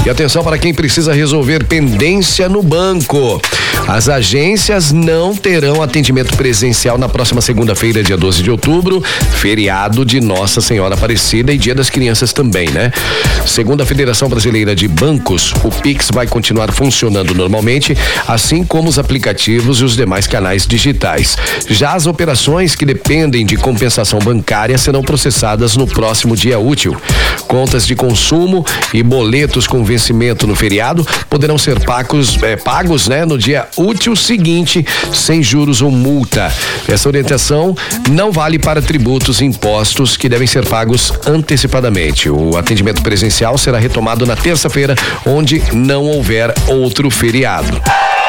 E atenção para quem precisa resolver pendência no banco. As agências não terão atendimento presencial na próxima segunda-feira, dia 12 de outubro, feriado de Nossa Senhora Aparecida e Dia das Crianças também, né? Segundo a Federação Brasileira de Bancos, o Pix vai continuar funcionando normalmente, assim como os aplicativos e os demais canais digitais. Já as operações que dependem de compensação bancária serão processadas no próximo dia útil. Contas de consumo e boletos com vencimento no feriado poderão ser pagos, né, no dia útil seguinte, sem juros ou multa. Essa orientação não vale para tributos e impostos que devem ser pagos antecipadamente. O atendimento presencial será retomado na terça-feira, onde não houver outro feriado.